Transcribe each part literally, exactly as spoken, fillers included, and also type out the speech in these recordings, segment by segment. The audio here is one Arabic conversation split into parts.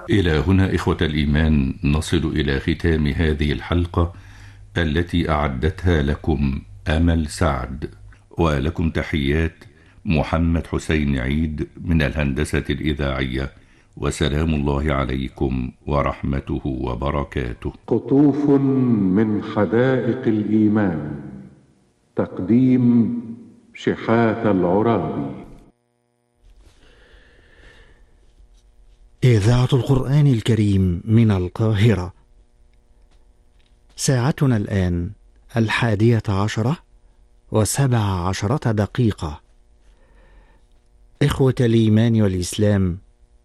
إلى هنا إخوة الإيمان نصل إلى ختام هذه الحلقة التي أعدتها لكم أمل سعد، ولكم تحيات محمد حسين عيد من الهندسة الإذاعية، وسلام الله عليكم ورحمته وبركاته. قطوف من حدائق الإيمان، تقديم شحاتة العرابي. إذاعة القرآن الكريم من القاهرة. ساعتنا الآن الحادية عشرة وسبع عشرة دقيقة. إخوة الإيمان والإسلام،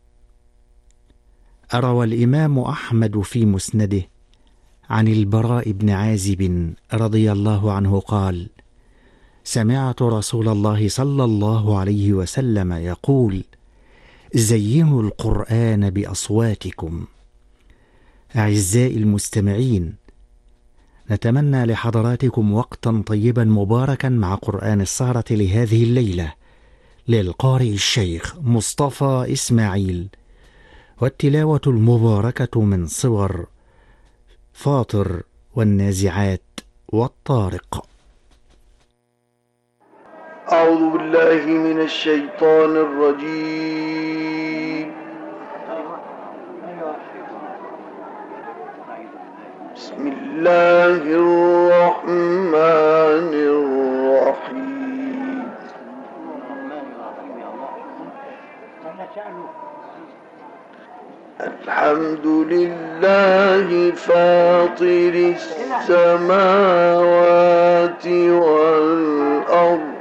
روى الإمام أحمد في مسنده عن البراء بن عازب رضي الله عنه قال: سمعت رسول الله صلى الله عليه وسلم يقول: زينوا القرآن بأصواتكم. أعزائي المستمعين، نتمنى لحضراتكم وقتا طيبا مباركا مع قرآن السهرة لهذه الليلة للقارئ الشيخ مصطفى إسماعيل، والتلاوة المباركة من صور فاطر والنازعات والطارق. أعوذ بالله من الشيطان الرجيم. بسم الله الرحمن الرحيم. الحمد لله فاطر السماوات والأرض،